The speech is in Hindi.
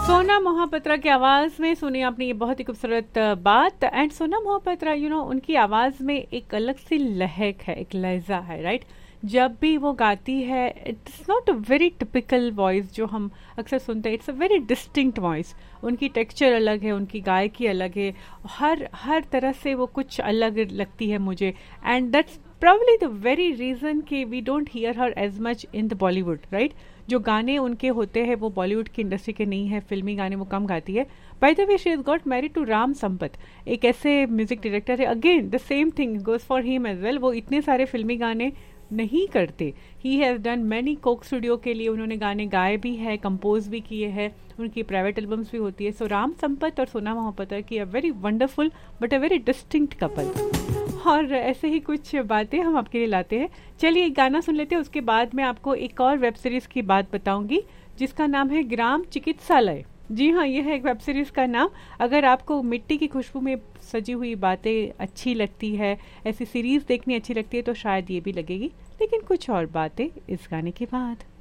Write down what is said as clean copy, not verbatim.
सोनम मोहपात्रा की आवाज़ में सुनी आपने ये बहुत ही खूबसूरत बात। एंड सोनम मोहपात्रा उनकी आवाज़ में एक अलग सी लहक है, एक लहजा है, राइट। जब भी वो गाती है it's not a very typical voice जो हम अक्सर सुनते हैं, it's a very distinct voice. उनकी टेक्सचर अलग है, उनकी गायकी अलग है, हर तरह से वो कुछ अलग लगती है मुझे। And that's probably the very reason कि we don't hear her as much in the Bollywood, right? जो गाने उनके होते हैं वो बॉलीवुड की इंडस्ट्री के नहीं है, फिल्मी गाने वो कम गाती है। By the way she has got married to Ram Sampat, एक ऐसे म्यूजिक डायरेक्टर है, again the same thing goes for him as well. वो इतने सारे फिल्मी गाने नहीं करते। He has done many Coke studio के लिए उन्होंने गाने गाए भी है, कंपोज भी किए हैं, उनकी प्राइवेट एल्बम्स भी होती है। सो राम संपत और सोनम मोहपात्रा की a very wonderful but a very distinct couple. और ऐसे ही कुछ बातें हम आपके लिए लाते हैं। चलिए एक गाना सुन लेते हैं, उसके बाद मैं आपको एक और वेब सीरीज़ की बात बताऊंगी जिसका नाम है ग्राम चिकित्सालय। जी हाँ, ये है एक वेब सीरीज़ का नाम। अगर आपको मिट्टी की खुशबू में सजी हुई बातें अच्छी लगती है, ऐसी सीरीज़ देखनी अच्छी लगती है, तो शायद ये भी लगेगी। लेकिन कुछ और बातें इस गाने के बाद।